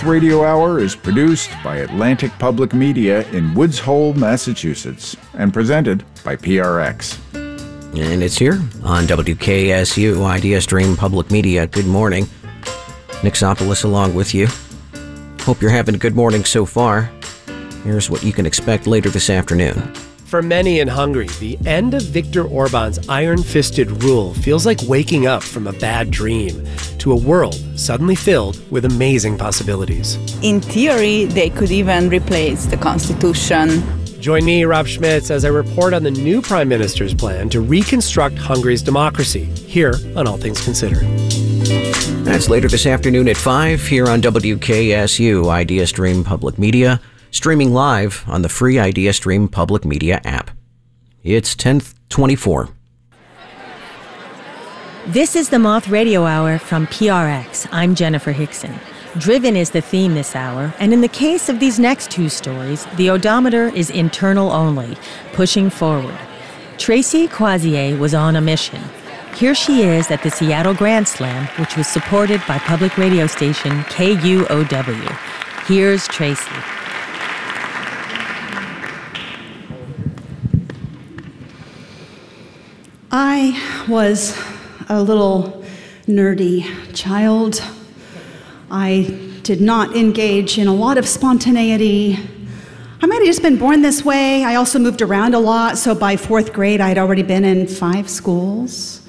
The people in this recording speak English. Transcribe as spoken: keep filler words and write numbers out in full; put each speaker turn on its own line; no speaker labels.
Moth Radio Hour is produced by Atlantic Public Media in Woods Hole, Massachusetts, and presented by P R X.
And it's here on W K S U, Idea Stream Public Media. Good morning. Nick Sopolis along with you. Hope you're having a good morning so far. Here's what you can expect later this afternoon.
For many in Hungary, the end of Viktor Orban's iron-fisted rule feels like waking up from a bad dream to a world suddenly filled with amazing possibilities.
In theory, they could even replace the constitution.
Join me, Rob Schmitz, as I report on the new Prime Minister's plan to reconstruct Hungary's democracy, here on All Things Considered.
That's later this afternoon at five here on W K S U, Idea Stream Public Media, streaming live on the free Idea Stream Public Media app. It's ten twenty-four.
This is the Moth Radio Hour from P R X. I'm Jennifer Hickson. Driven is the theme this hour, and in the case of these next two stories, the odometer is internal only, pushing forward. Tracy Croisier was on a mission. Here she is at the Seattle Grand Slam, which was supported by public radio station K U O W. Here's Tracy.
I was a little nerdy child. I did not engage in a lot of spontaneity. I might have just been born this way. I also moved around a lot, so by fourth grade, I'd already been in five schools.